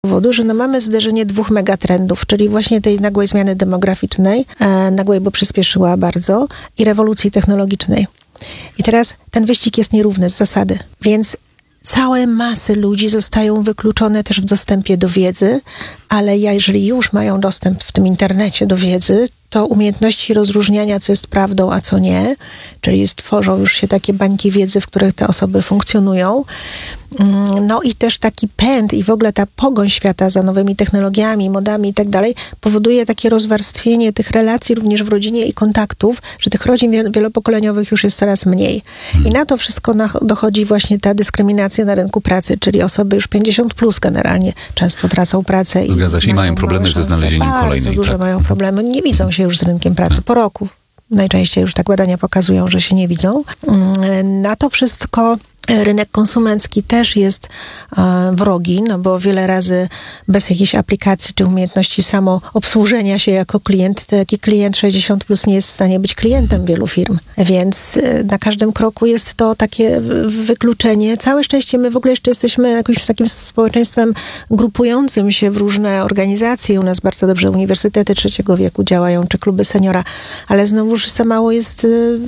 powodu, że mamy zderzenie dwóch megatrendów, czyli właśnie tej nagłej zmiany demograficznej, nagłej, bo przyspieszyła bardzo, i rewolucji technologicznej. I teraz ten wyścig jest nierówny z zasady, więc całe masy ludzi zostają wykluczone też w dostępie do wiedzy, ale jeżeli już mają dostęp w tym internecie do wiedzy, to umiejętności rozróżniania, co jest prawdą, a co nie, czyli tworzą już się takie bańki wiedzy, w których te osoby funkcjonują. No i też taki pęd i w ogóle ta pogoń świata za nowymi technologiami, modami i tak dalej powoduje takie rozwarstwienie tych relacji również w rodzinie i kontaktów, że tych rodzin wielopokoleniowych już jest coraz mniej. I na to wszystko dochodzi właśnie ta dyskryminacja na rynku pracy, czyli osoby już 50+ generalnie często tracą pracę. Zgadza się, i mają problemy ze znalezieniem kolejnej. Bardzo duże mają problemy. Nie widzą się już z rynkiem pracy po roku. Najczęściej już tak badania pokazują, że się nie widzą. Na to wszystko rynek konsumencki też jest wrogi, no bo wiele razy bez jakiejś aplikacji czy umiejętności samoobsłużenia się jako klient, taki klient 60+ nie jest w stanie być klientem wielu firm. Więc na każdym kroku jest to takie wykluczenie. Całe szczęście my w ogóle jeszcze jesteśmy jakimś takim społeczeństwem grupującym się w różne organizacje. U nas bardzo dobrze uniwersytety trzeciego wieku działają, czy kluby seniora, ale znowuż za mało jest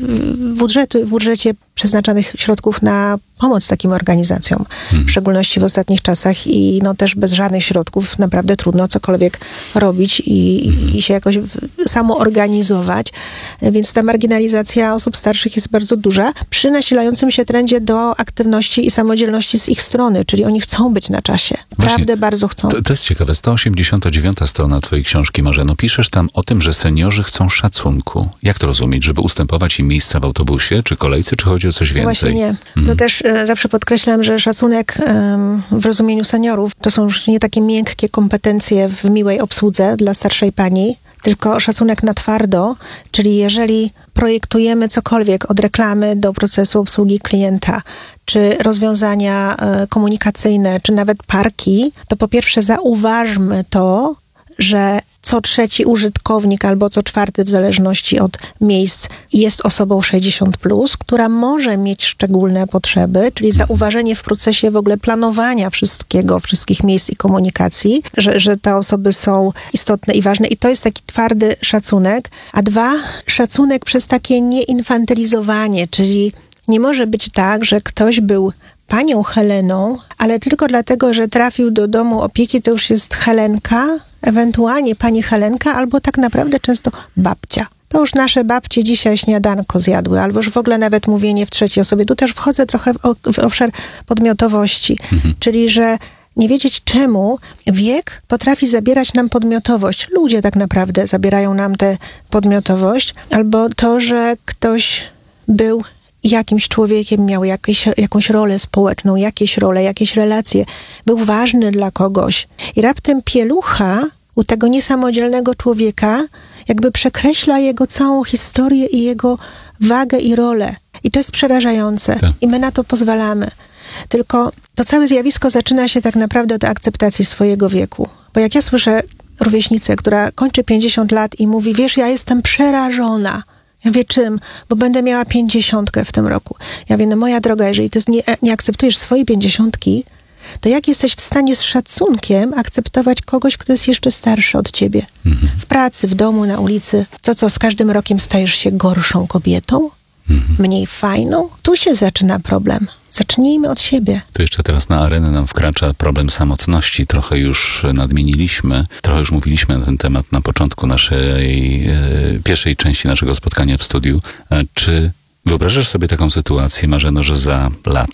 w budżecie przeznaczanych środków na pomoc takim organizacjom, w szczególności w ostatnich czasach, i no też bez żadnych środków naprawdę trudno cokolwiek robić i się jakoś samoorganizować. Więc ta marginalizacja osób starszych jest bardzo duża, przy nasilającym się trendzie do aktywności i samodzielności z ich strony, czyli oni chcą być na czasie. Naprawdę bardzo chcą. To jest ciekawe. 189 strona twojej książki, Marzeno. Piszesz tam o tym, że seniorzy chcą szacunku. Jak to rozumieć? Żeby ustępować im miejsca w autobusie, czy kolejce, czy chodzi o coś więcej? Właśnie nie. To też zawsze podkreślam, że szacunek w rozumieniu seniorów to są już nie takie miękkie kompetencje w miłej obsłudze dla starszej pani, tylko szacunek na twardo, czyli jeżeli projektujemy cokolwiek od reklamy do procesu obsługi klienta, czy rozwiązania komunikacyjne, czy nawet parki, to po pierwsze zauważmy to, że co trzeci użytkownik albo co czwarty, w zależności od miejsc, jest osobą 60+, która może mieć szczególne potrzeby, czyli zauważenie w procesie w ogóle planowania wszystkich miejsc i komunikacji, że te osoby są istotne i ważne. I to jest taki twardy szacunek. A dwa, szacunek przez takie nieinfantylizowanie, czyli nie może być tak, że ktoś był panią Heleną, ale tylko dlatego, że trafił do domu opieki, to już jest Helenka, ewentualnie pani Helenka, albo tak naprawdę często babcia. To już nasze babcie dzisiaj śniadanko zjadły, albo już w ogóle nawet mówienie w trzeciej osobie. Tu też wchodzę trochę w obszar podmiotowości, czyli że nie wiedzieć czemu wiek potrafi zabierać nam podmiotowość. Ludzie tak naprawdę zabierają nam tę podmiotowość, albo to, że ktoś był jakimś człowiekiem, miał jakąś rolę społeczną, jakieś relacje, był ważny dla kogoś. I raptem pielucha u tego niesamodzielnego człowieka jakby przekreśla jego całą historię i jego wagę i rolę. I to jest przerażające. Tak. I my na to pozwalamy. Tylko to całe zjawisko zaczyna się tak naprawdę od akceptacji swojego wieku. Bo jak ja słyszę rówieśnicę, która kończy 50 lat i mówi, wiesz, ja jestem przerażona. Ja wiem czym, bo będę miała 50 w tym roku. Ja wiem, no moja droga, jeżeli ty nie akceptujesz swojej 50, to jak jesteś w stanie z szacunkiem akceptować kogoś, kto jest jeszcze starszy od ciebie? W pracy, w domu, na ulicy. To co, z każdym rokiem stajesz się gorszą kobietą? Mniej fajną? Tu się zaczyna problem. Zacznijmy od siebie. To jeszcze teraz na arenę nam wkracza problem samotności. Trochę już nadmieniliśmy, trochę już mówiliśmy na ten temat na początku naszej pierwszej części naszego spotkania w studiu. Czy wyobrażasz sobie taką sytuację, Marzeno, że za lat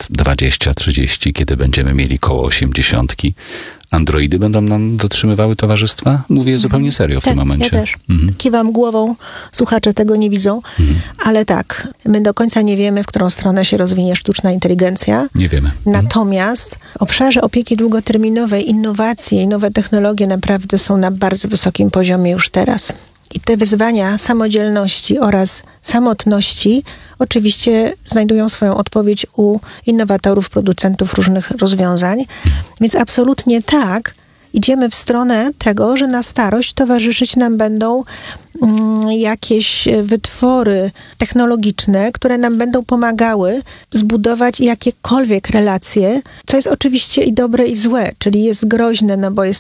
20-30, kiedy będziemy mieli koło 80, androidy będą nam dotrzymywały towarzystwa? Mówię zupełnie serio w tym momencie. Ja też. Kiwam głową, słuchacze tego nie widzą, ale tak, my do końca nie wiemy, w którą stronę się rozwinie sztuczna inteligencja. Nie wiemy. Natomiast w obszarze opieki długoterminowej innowacje i nowe technologie naprawdę są na bardzo wysokim poziomie już teraz. I te wyzwania samodzielności oraz samotności oczywiście znajdują swoją odpowiedź u innowatorów, producentów różnych rozwiązań. Więc absolutnie tak, idziemy w stronę tego, że na starość towarzyszyć nam będą jakieś wytwory technologiczne, które nam będą pomagały zbudować jakiekolwiek relacje, co jest oczywiście i dobre, i złe, czyli jest groźne, no bo jest